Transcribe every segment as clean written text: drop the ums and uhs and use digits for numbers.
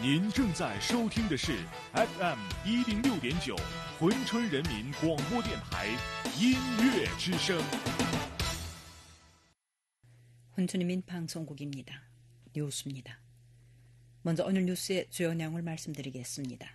您正在收听的是 FM 106.9珲春人民广播电台音乐之声。 珲春人民방송국입니다. 뉴스입니다. 먼저 오늘 뉴스의 주요 내용을 말씀드리겠습니다.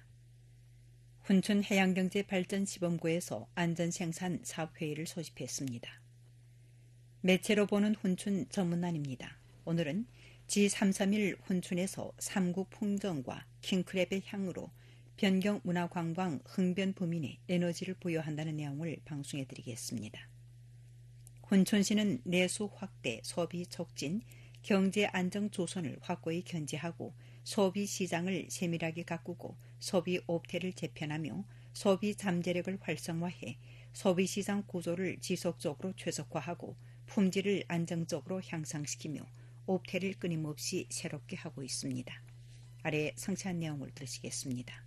훈춘해양경제발전시범구에서 안전생산 사업회의를 소집했습니다. 매체로 보는 훈춘 전문난입니다. 오늘은 G331 훈춘에서 3구 풍정과 킹크랩의 향으로 변경문화관광 흥변부민에 에너지를 부여한다는 내용을 방송해드리겠습니다. 훈춘시는 내수 확대, 소비 촉진, 경제 안정 조선을 확고히 견지하고 소비 시장을 세밀하게 가꾸고 소비 옵태를 재편하며 소비 잠재력을 활성화해 소비 시장 구조를 지속적으로 최적화하고 품질을 안정적으로 향상시키며 옵태를 끊임없이 새롭게 하고 있습니다. 아래 상세한 내용을 들으시겠습니다.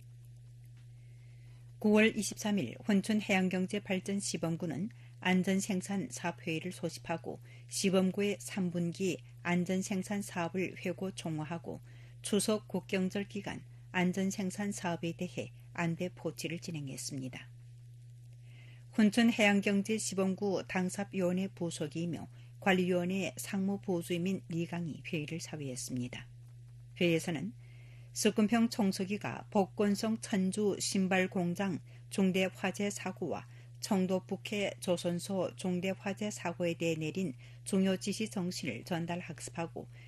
9월 23일 훈춘해양경제발전시범구는 안전생산사업회의를 소집하고 시범구의 3분기 안전생산사업을 회고 총화하고 추석 국경절 기간 안전생산사업에 대해 안대포치를 진행했습니다. 훈춘해양경제시범구 당삽위원회 부서기이며 관리위원회 상무부주임인 리강이 회의를 사회했습니다. 회의에서는 석금평 총서기가 복권성 천주 신발공장 중대화재 사고와 청도 북해 조선소 중대화재 사고에 대해 내린 중요 지시 정신을 전달 학습하고